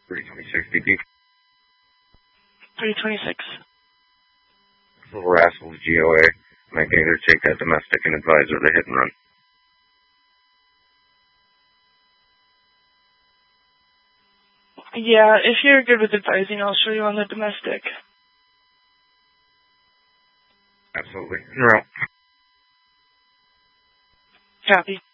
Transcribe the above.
326 DP. 326. Little Rascals GOA. And I can either take that domestic and advise or the hit and run. Yeah, if you're good with advising, I'll show you on the domestic. Absolutely. You're out. Copy.